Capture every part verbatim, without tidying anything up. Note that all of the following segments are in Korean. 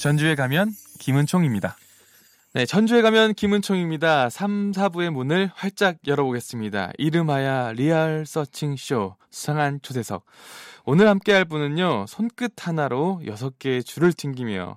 전주에 가면 김은총입니다. 네, 전주에 가면 김은총입니다. 삼, 사 부의 문을 활짝 열어보겠습니다. 이름하야 리얼 서칭 쇼 수상한 초대석. 오늘 함께할 분은요, 손끝 하나로 여섯 개의 줄을 튕기며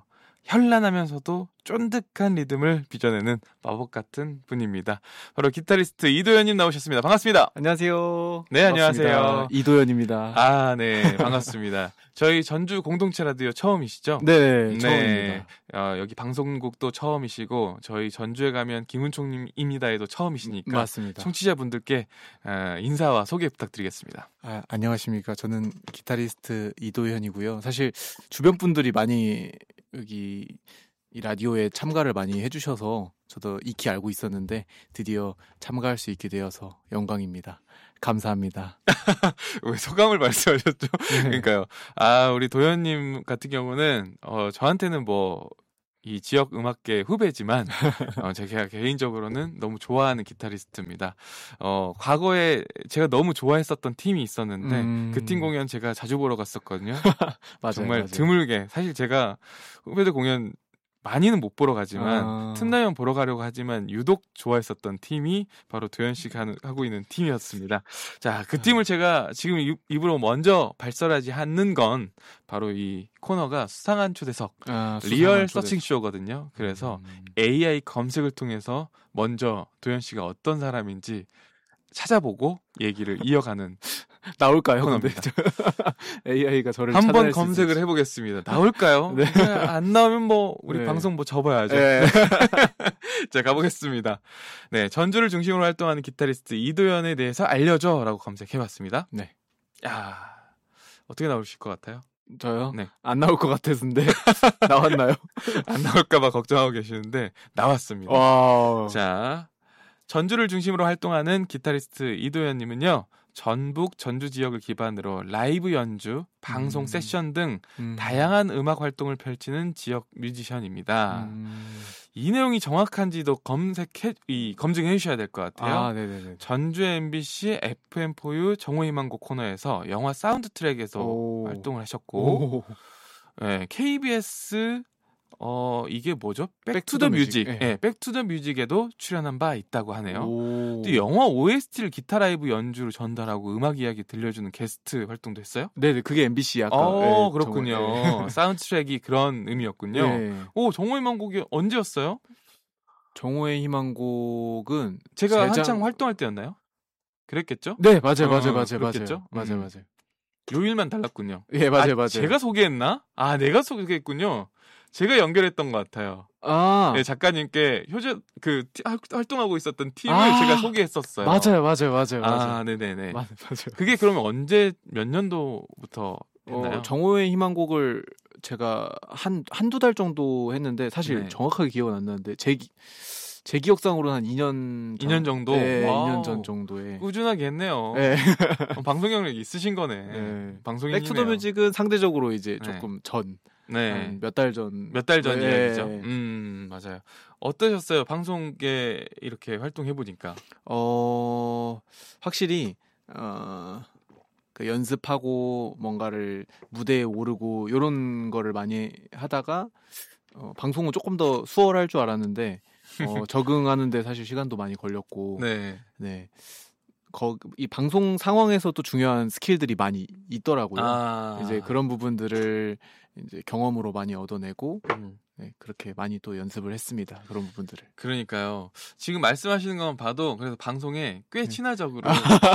현란하면서도 쫀득한 리듬을 빚어내는 마법 같은 분입니다. 바로 기타리스트 이도현님 나오셨습니다. 반갑습니다. 안녕하세요. 네, 반갑습니다. 안녕하세요. 이도현입니다. 아, 네, 반갑습니다. 저희 전주 공동체 라디오 처음이시죠? 네, 네, 처음입니다. 어, 여기 방송국도 처음이시고 저희 전주에 가면 김은총님입니다에도 처음이시니까 맞습니다. 청취자분들께 어, 인사와 소개 부탁드리겠습니다. 아, 안녕하십니까. 저는 기타리스트 이도현이고요. 사실 주변 분들이 많이 여기 이 라디오에 참가를 많이 해주셔서 저도 익히 알고 있었는데 드디어 참가할 수 있게 되어서 영광입니다. 감사합니다. 왜 소감을 말씀하셨죠? 네. 그러니까요. 아, 우리 도현님 같은 경우는 어, 저한테는 뭐 이 지역 음악계 후배지만 어, 제가 개인적으로는 너무 좋아하는 기타리스트입니다. 어, 과거에 제가 너무 좋아했었던 팀이 있었는데 음... 그 팀 공연 제가 자주 보러 갔었거든요. 맞아요, 정말 맞아요. 드물게. 사실 제가 후배들 공연 많이는 못 보러 가지만 아... 틈나면 보러 가려고 하지만 유독 좋아했었던 팀이 바로 도현 씨가 하고 있는 팀이었습니다. 자, 그 팀을 제가 지금 입으로 먼저 발설하지 않는 건 바로 이 코너가 수상한 초대석, 아, 리얼 초대석. 서칭 쇼거든요. 그래서 음... 에이아이 검색을 통해서 먼저 도현 씨가 어떤 사람인지 찾아보고 얘기를 이어가는 나올까요? 코너입니다. 에이아이가 저를 한번 검색을 해보겠습니다. 나올까요? 네. 안 나오면 뭐 우리 네. 방송 뭐 접어야죠. 네. 자, 가보겠습니다. 네, 전주를 중심으로 활동하는 기타리스트 이도현에 대해서 알려줘라고 검색해봤습니다. 네. 야, 어떻게 나오실 것 같아요? 저요? 네. 안 나올 것 같았는데 나왔나요? 안 나올까봐 걱정하고 계시는데 나왔습니다. 와. 자, 전주를 중심으로 활동하는 기타리스트 이도현님은요, 전북, 전주 지역을 기반으로 라이브 연주, 방송 음. 세션 등 음. 다양한 음악 활동을 펼치는 지역 뮤지션입니다. 음. 이 내용이 정확한지도 검색해, 이, 검증해 주셔야 될 것 같아요. 아, 네네네. 전주 엠비씨 에프엠포유 정오희망곡 코너에서 영화 사운드 트랙에서 오. 활동을 하셨고, 오. 네, 케이비에스 어 이게 뭐죠? 백투더 백투더 뮤직. 뮤직. 예, 백투더 뮤직에도 출연한 바 있다고 하네요. 오. 또 영화 오에스티를 기타 라이브 연주로 전달하고 음악 이야기 들려주는 게스트 활동도 했어요? 네네, 그게 엠비씨 아까. 어, 네, 그렇군요. 정말, 네. 사운드 트랙이 그런 의미였군요. 네. 오, 정오희망 곡이 언제였어요? 정오의 희망곡은 제가 제작- 한창 활동할 때였나요? 그랬겠죠? 네, 맞아요, 어, 맞아요, 맞아요, 그렇겠죠? 맞아요, 맞아요, 음. 맞아요. 요일만 달랐군요. 예, 맞아요, 아, 맞아요. 제가 소개했나? 아, 내가 소개했군요. 제가 연결했던 것 같아요. 아, 네, 작가님께 효재 그 티- 활- 활동하고 있었던 팀을 아, 제가 소개했었어요. 맞아요, 맞아요, 맞아요, 맞아요. 아, 네네네. 맞, 맞아요. 그게 그러면 언제 몇 년도부터 했나요? 어, 정오의 희망곡을 제가 한 한두 달 정도 했는데 사실 네. 정확하게 기억은 안 나는데 제, 기- 제 기억상으로는 한 이 년 전, 이 년 정도? 네, 와우. 이 년 전 정도에. 꾸준하게 했네요. 네. 어, 방송 경력이 있으신 거네. 네. 방송인이네요. 백투더 뮤직은 상대적으로 이제 네. 조금 전, 네. 몇 달 전, 몇 달 전 네. 이야기죠. 음, 맞아요. 어떠셨어요? 방송계 이렇게 활동해 보니까. 어, 확실히, 어, 그 연습하고 뭔가를 무대에 오르고 요런 거를 많이 하다가, 어, 방송은 조금 더 수월할 줄 알았는데, 어, 적응하는데 사실 시간도 많이 걸렸고, 네. 네. 거, 이 방송 상황에서도 중요한 스킬들이 많이 있더라고요. 아. 이제 그런 부분들을 이제 경험으로 많이 얻어내고, 음. 네, 그렇게 많이 또 연습을 했습니다. 그런 부분들을. 그러니까요. 지금 말씀하시는 것만 봐도 그래서 방송에 꽤 네. 친화적으로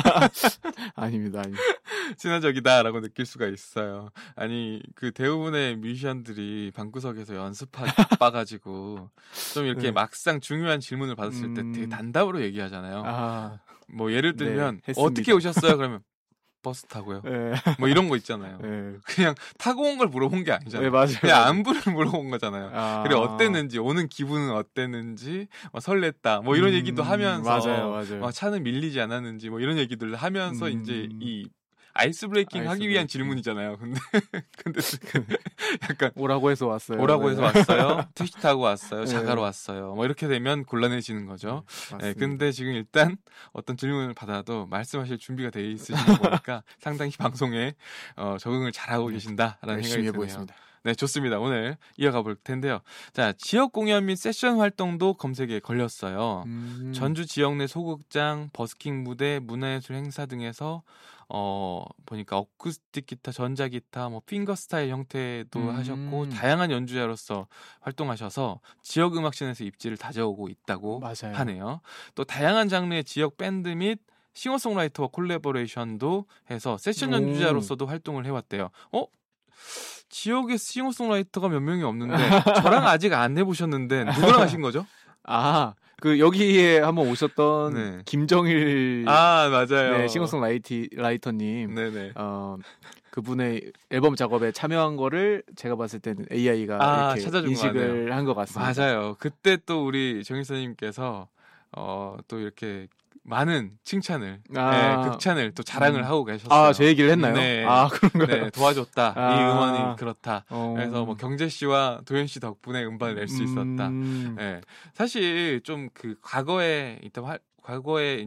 아닙니다, 아닙니다. 친화적이다라고 느낄 수가 있어요. 아니 그 대부분의 뮤지션들이 방구석에서 연습하 빠가지고 좀 이렇게 네. 막상 중요한 질문을 받았을 때 음. 되게 단답으로 얘기하잖아요. 아, 뭐 예를 네, 들면 했습니다. 어떻게 오셨어요? 그러면 버스 타고요. 네. 뭐 이런 거 있잖아요. 네. 그냥 타고 온 걸 물어본 게 아니잖아요. 네, 맞아요. 그냥 맞아요. 안부를 물어본 거잖아요. 아. 그래 어땠는지 오는 기분은 어땠는지 뭐 설렜다 뭐 이런 음, 얘기도 하면서 맞아요, 맞아요. 막 차는 밀리지 않았는지 뭐 이런 얘기들을 하면서 음. 이제 이 아이스 브레이킹 아이스 하기 위한 브레이킹. 질문이잖아요. 근데 근데 약간 오라고 해서 왔어요. 오라고 네. 해서 왔어요. 택시 타고 왔어요. 네. 자가로 왔어요. 뭐 이렇게 되면 곤란해지는 거죠. 네, 네, 맞습니다. 근데 지금 일단 어떤 질문을 받아도 말씀하실 준비가 돼 있으신 거 보니까 상당히 방송에 어, 적응을 잘하고 네, 계신다라는 열심히 생각이 드네요. 해보겠습니다. 네, 좋습니다. 오늘 이어가 볼 텐데요. 자, 지역 공연 및 세션 활동도 검색에 걸렸어요. 음. 전주 지역 내 소극장, 버스킹 무대, 문화예술 행사 등에서 어 보니까 어쿠스틱 기타, 전자기타, 뭐 핑거 스타일 형태도 음. 하셨고 다양한 연주자로서 활동하셔서 지역 음악씬에서 입지를 다져오고 있다고 맞아요. 하네요. 또 다양한 장르의 지역 밴드 및 싱어송라이터와 콜라보레이션도 해서 세션 연주자로서도 활동을 해왔대요. 어? 지역에 싱어송라이터가 몇 명이 없는데 저랑 아직 안 해보셨는데 누구랑 하신 거죠? 아, 그 여기에 한번 오셨던 네. 김정일 아 맞아요. 네, 싱어송라이터님 네네. 어, 그분의 앨범 작업에 참여한 거를 제가 봤을 때는 에이아이가 아, 이렇게 찾아준 인식을 한 것 같습니다. 맞아요. 그때 또 우리 정일선님께서 어, 또 이렇게 많은 칭찬을, 아. 네, 극찬을 또 자랑을 음. 하고 계셨어요. 아, 제 얘기를 했나요? 네. 아, 그런가요? 네, 도와줬다. 아. 이 음원이 그렇다. 어. 그래서 뭐 경재 씨와 도현 씨 덕분에 음반을 낼 수 있었다. 음. 네. 사실 좀 그 과거에 이때 활 과거에